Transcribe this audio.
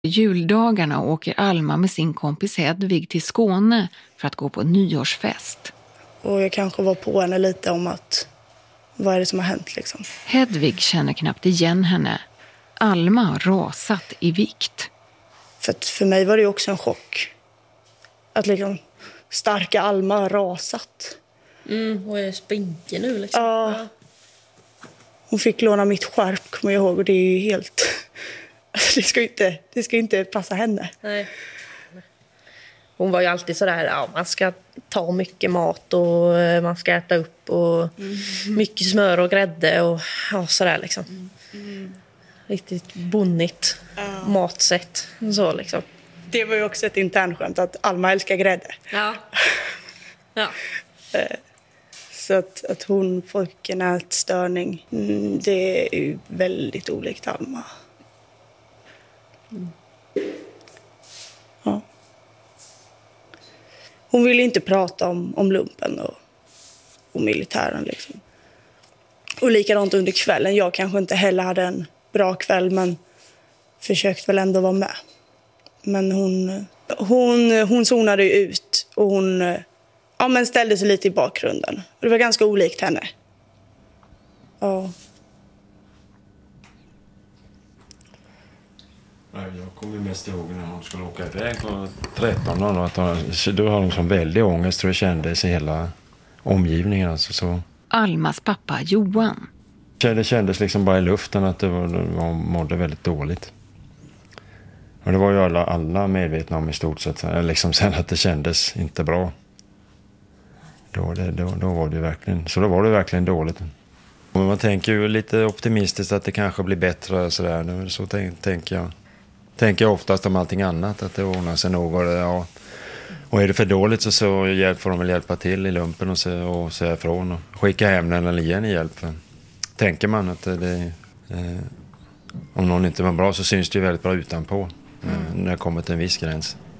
Juldagarna åker Alma med sin kompis Hedvig till Skåne för att gå på nyårsfest. Och jag kanske var på henne lite om att vad är det som har hänt liksom. Hedvig känner knappt igen henne. Alma har rasat i vikt. För mig var det ju också en chock. Att liksom starka Alma har rasat. Och är spinkig nu liksom. Ja. Hon fick låna mitt skärp, kommer jag ihåg. Och det är ju helt... Det ska inte passa henne. Nej. Hon var ju alltid sådär, man ska ta mycket mat och man ska äta upp och mycket smör och grädde och sådär liksom. Riktigt bonnigt matsätt. Så liksom. Det var ju också ett internskämt att Alma älskar grädde. Ja. Ja. Så att hon fick en ätstörning, det är ju väldigt olikt Alma. Ja. Hon ville inte prata om lumpen och militären liksom. Och likadant under kvällen. Jag kanske inte heller hade en bra kväll, men försökte väl ändå vara med. Men hon zonade ut och hon ställde sig lite i bakgrunden. Och det var ganska olikt henne. Ja. Jag kommer mest ihåg när hon skulle åka iväg på 13 år. Då har hon som väldigt ångest, tror jag, kändes i hela omgivningen. Alltså, så. Almas pappa Johan. Det kändes liksom bara i luften att hon mådde väldigt dåligt. Och det var ju alla medvetna om i stort sett. Liksom sen att det kändes inte bra. Då var det verkligen, så då var det verkligen dåligt. Men man tänker ju lite optimistiskt att det kanske blir bättre. Så tänker jag oftast om allting annat. Att det ordnar sig något. Ja. Och är det för dåligt så får de väl hjälpa till i lumpen och säga ifrån. Och skicka hem den eller ge en hjälp. Tänker man att om någon inte var bra så syns det ju väldigt bra utanpå. När det kommer till en viss gräns.